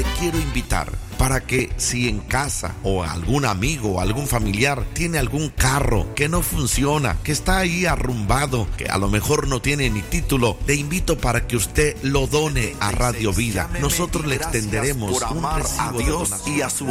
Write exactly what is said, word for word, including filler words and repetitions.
le quiero invitar para que si en casa o algún amigo o algún familiar tiene algún carro que no funciona, que está ahí arrumbado, que a lo mejor no tiene ni título, le invito para que usted lo done a Radio Vida. Nosotros le extenderemos un recibo de donación y a su